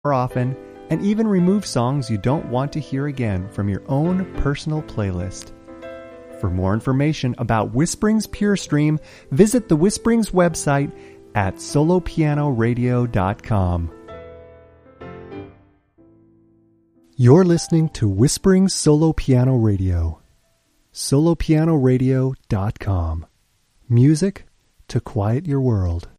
more often, and even remove songs you don't want to hear again from your own personal playlist. For more information about Whisperings Pure Stream, visit the Whisperings website at solopianoradio.com. You're listening to Whisperings Solo Piano Radio. solopianoradio.com. Music to quiet your world.